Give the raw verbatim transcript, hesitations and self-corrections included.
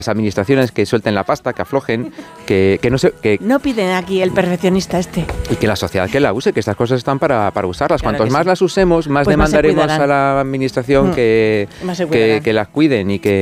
administraciones que suelten la pasta, que aflojen, que, que no se... Que, no piden aquí el perfeccionista este. Y que la sociedad que la use, que estas cosas están para, para usarlas. Claro Cuantos más sí. las usemos, más pues demandaremos más a la administración mm. que, que, que las cuiden y que